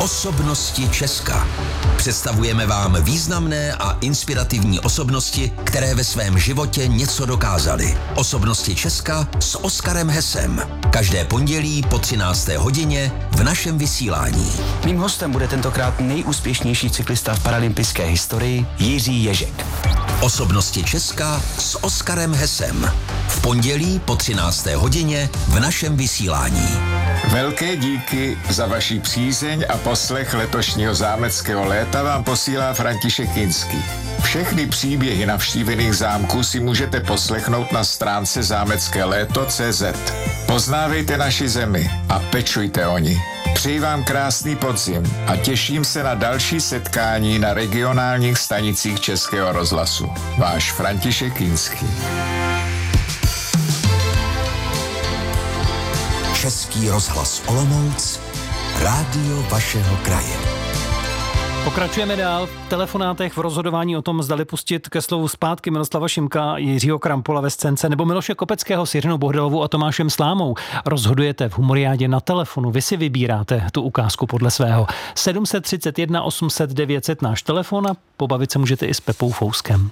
Osobnosti Česka. Představujeme vám významné a inspirativní osobnosti, které ve svém životě něco dokázaly. Osobnosti Česka s Oskarem Hesem. Každé pondělí po 13. hodině v našem vysílání. Mým hostem bude tentokrát nejúspěšnější cyklista v paralympijské historii Jiří Ježek. Osobnosti Česka s Oskarem Hesem. V pondělí po 13. hodině v našem vysílání. Velké díky za vaši přízeň a poslech letošního zámeckého léta vám posílá František Kinský. Všechny příběhy navštívených zámků si můžete poslechnout na stránce zámeckéléto.cz. Poznávejte naši zemi a pečujte o ní. Přeji vám krásný podzim a těším se na další setkání na regionálních stanicích Českého rozhlasu. Váš František Kinský. Český rozhlas Olomouc, rádio vašeho kraje. Pokračujeme dál v telefonátech v rozhodování o tom, zdali pustit ke slovu zpátky Miroslava Šimka, Jiřího Krampola ve scénce nebo Miloše Kopeckého s Jiřinou Bohdalovou a Tomášem Slámou. Rozhodujete v Humoriádě na telefonu, vy si vybíráte tu ukázku podle svého. 731 800 900 náš telefon a pobavit se můžete i s Pepou Fouskem.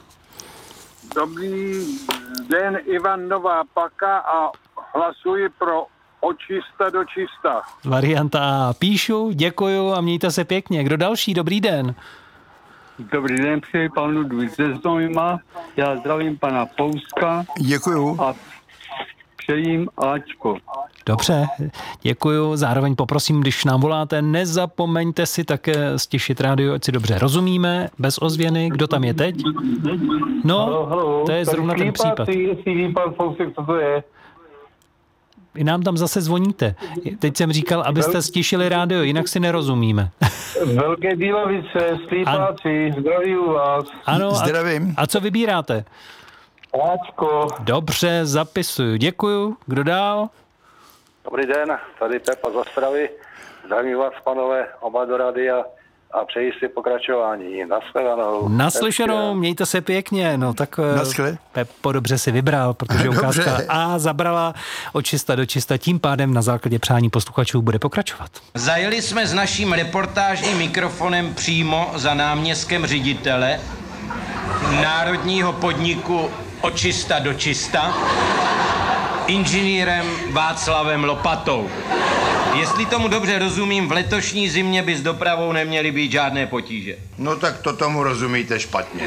Dobrý den, Ivan Nová Paka a hlasuji pro Očista do čista. Varianta A. Píšu, děkuju a mějte se pěkně. Kdo další? Dobrý den. Dobrý den, přeji panu ze Znojma. Já zdravím pana Fouska. Děkuju. A přejím Ačko. Dobře, děkuju. Zároveň poprosím, když nám voláte, nezapomeňte si také stišit rádio, ať si dobře rozumíme, bez ozvěny. Kdo tam je teď? No, halo. To je zrovna ten případ. Jestli ví pan Fousek, co to je? I nám tam zase zvoníte. Teď jsem říkal, abyste stišili rádio, jinak si nerozumíme. Velké Bílovice, Slípáci, zdravím vás. Ano, zdravím. A co vybíráte? Ačko. Dobře, zapisuju. Děkuju. Kdo dál? Dobrý den, tady Pepa z Ostravy. Zdravím vás, panové, oba do radia a přeji si pokračování. Nashledanou. Naslyšenou, mějte se pěkně. No tak Pepo dobře si vybral, protože ukázka A zabrala Očista do čista. Tím pádem na základě přání posluchačů bude pokračovat. Zajeli jsme s naším reportážním mikrofonem přímo za náměstkem ředitele národního podniku Očista do čista, inženýrem Václavem Lopatou. Jestli tomu dobře rozumím, v letošní zimě by s dopravou neměly být žádné potíže. No tak to tomu rozumíte špatně.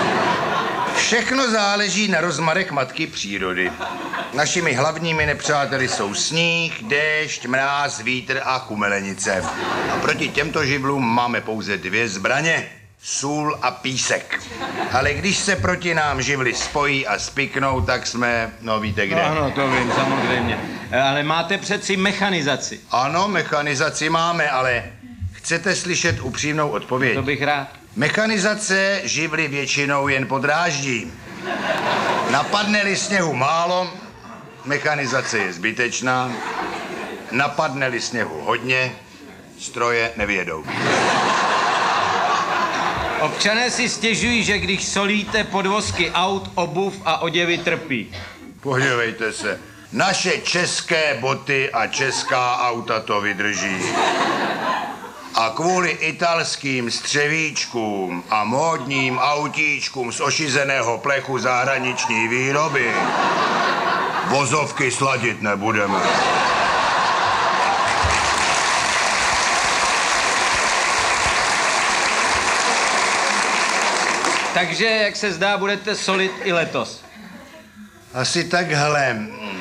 Všechno záleží na rozmarech matky přírody. Našimi hlavními nepřáteli jsou sníh, déšť, mráz, vítr a chumelenice. A proti těmto živlům máme pouze dvě zbraně. Sůl a písek. Ale když se proti nám živly spojí a spiknou, tak jsme, no víte kde. No ano, to vím, samozřejmě. Ale máte přeci mechanizaci. Ano, mechanizaci máme, ale chcete slyšet upřímnou odpověď? To bych rád. Mechanizace živly většinou jen podráždí. Napadne-li sněhu málo, mechanizace je zbytečná. Napadne-li sněhu hodně, stroje nevědou. Občané si stěžují, že když solíte podvozky aut, obuv a oděvy trpí. Podívejte se, naše české boty a česká auta to vydrží. A kvůli italským střevíčkům a módním autíčkům z ošizeného plechu zahraniční výroby vozovky sladit nebudeme. Takže, jak se zdá, budete solit i letos. Asi takhle.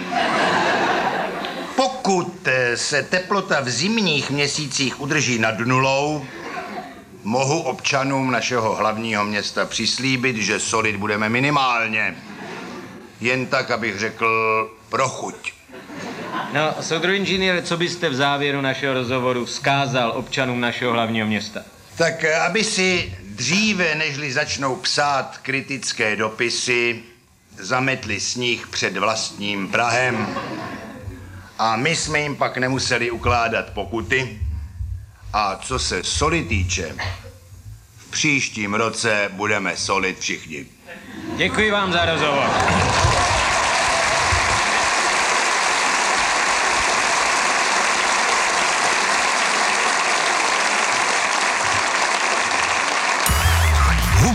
Pokud se teplota v zimních měsících udrží nad nulou, mohu občanům našeho hlavního města přislíbit, že solit budeme minimálně. Jen tak, abych řekl, pro chuť. No, soudruh inženýre, co byste v závěru našeho rozhovoru vzkázal občanům našeho hlavního města? Tak aby si dříve, nežli začnou psát kritické dopisy, zametli sníh před vlastním prahem. A my jsme jim pak nemuseli ukládat pokuty. A co se soli týče, v příštím roce budeme solit všichni. Děkuji vám za rozhovor.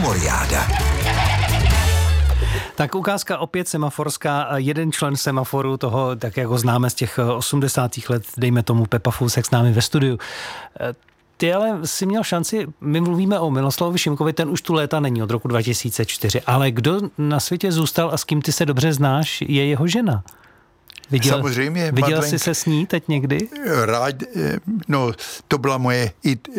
Humoriáda. Tak ukázka opět semaforská. Jeden člen semaforu toho, tak jak ho známe z těch 80. let, dejme tomu Pepa Fousek s námi ve studiu. Ty ale si měl šanci, my mluvíme o Miloslavovi Šimkovi, ten už tu léta není od roku 2004, ale kdo na světě zůstal a s kým ty se dobře znáš, je jeho žena. Samozřejmě. Viděl jsi se s ní teď někdy? Rád, no to byla moje,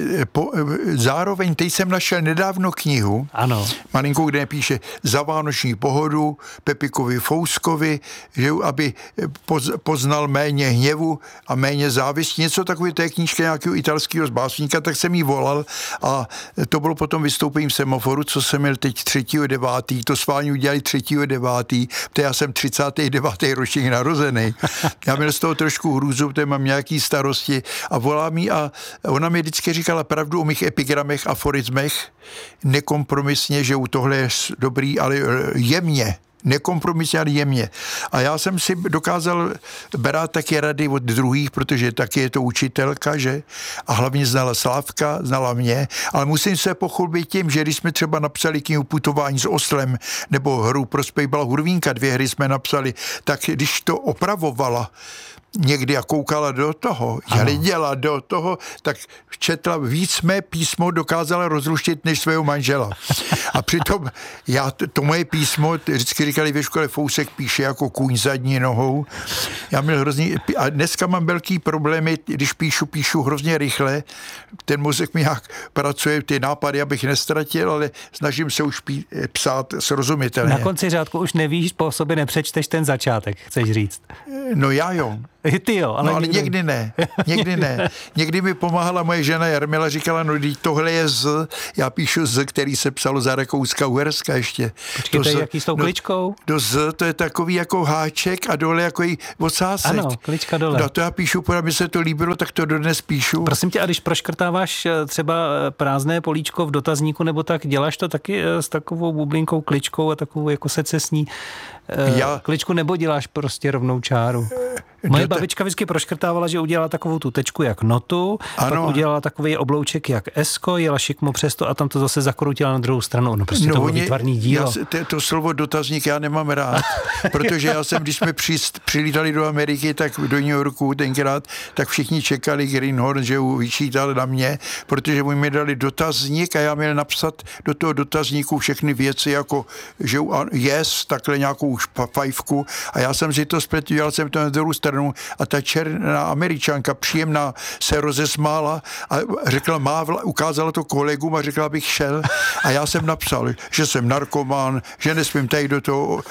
zároveň teď jsem našel nedávno knihu, ano. Malinkou, kde píše za vánoční pohodu Pepikovi Fouskovi, že aby poznal méně hněvu a méně závistí, něco takové té knížky nějakého italského básníka, tak jsem jí volal a to bylo potom vystoupením semaforu, co jsem měl teď 3.9., to s vámi udělali 3.9., protože já jsem 39. ročník narozený. Já měl z toho trošku hrůzu, protože mám nějaký starosti a volá mi a ona mi vždycky říkala pravdu o mých epigramech, aforismech, nekompromisně, že u tohle je dobrý, ale jemně. Nekompromisně, ale jemně. A já jsem si dokázal brát taky rady od druhých, protože taky je to učitelka, že? A hlavně znala Slávka, znala mě, ale musím se pochlubit tím, že když jsme třeba napsali knihu Putování s oslem nebo hru Prospěch byla hurvínka, 2 hry jsme napsali, tak když to opravovala někdy a koukala do toho, hleděla do toho, tak četla víc mé písmo, dokázala rozluštit než svého manžela. A přitom to moje písmo, vždycky říkali ve škole, Fousek píše jako kůň zadní nohou. Já měl hrozný, a dneska mám velký problémy, když píšu hrozně rychle, ten mozek mi nějak pracuje, ty nápady, abych nestratil, ale snažím se už psát srozumitelně. Na konci řádku už nevíš, po sobě nepřečteš ten začátek, chceš říct. No já jo. Ty jo, ale, no, ale někdy ne. Někdy mi pomáhala moje žena Jarmila, říkala, no tohle je Z, já píšu Z, který se psalo za Rakouska-Uherska ještě. Počkejte, jaký s tou kličkou? Do Z, to je takový jako háček a dole jako ocásek. Ano, klička dole. No to já píšu, protože mi se to líbilo, tak to dodnes píšu. Prosím tě, a když proškrtáváš třeba prázdné políčko v dotazníku, nebo tak, děláš to taky s takovou bublinkou kličkou a takovou jako secesní kličku, nebo děláš prostě rovnou čáru? Moje babička vždycky proškrtávala, že udělala takovou tu tečku jak notu, pak udělala takový oblouček jak esko, jela šikmo přes to a tam to zase zakrutila na druhou stranu. No prostě to bylo výtvarný dílo. To slovo dotazník já nemám rád, protože já jsem, když jsme přilítali do Ameriky, tak do New Yorku tenkrát, tak všichni čekali Greenhorn, že vyčítal na mě, protože mi dali dotazník a já měl napsat do toho dotazníku všechny věci, jako že yes, takhle nějakou fajfku a já jsem si to spletl, dělal jsem to na druhou stranu a ta černá Američanka příjemná se rozesmála a řekla, ukázala to kolegům a řekla, abych šel a já jsem napsal, že jsem narkoman, že nesmím tady do toho,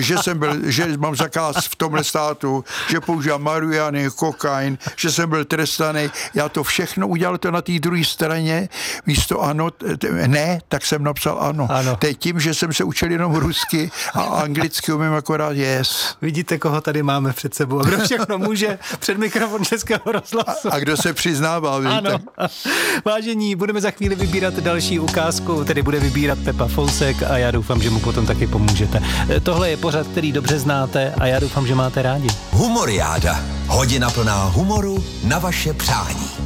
že mám zakaz v tomhle státu, že používám marihuany, kokain, že jsem byl trestaný. Já to všechno udělal to na té druhé straně, místo ano, ne, tak jsem napsal ano. To je tím, že jsem se učil jenom rusky a anglicky umím akorát yes. Vidíte, koho tady máme před sebou. Kdo všechno může před mikrofon Českého rozhlasu. A kdo se přiznává, víte? Ano. Vážení, budeme za chvíli vybírat další ukázku, tedy bude vybírat Pepa Fousek a já doufám, že mu potom taky pomůžete. Tohle je pořad, který dobře znáte a já doufám, že máte rádi. Humoriáda. Hodina plná humoru na vaše přání.